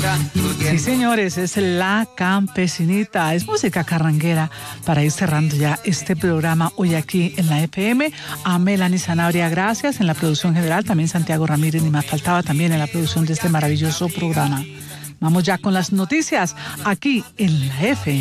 Sí, señores, es La Campesinita, es música carranguera para ir cerrando ya este programa hoy aquí en la FM. A Melanie Sanabria, gracias en la producción general, también Santiago Ramírez, ni más faltaba también en la producción de este maravilloso programa. Vamos ya con las noticias aquí en la FM.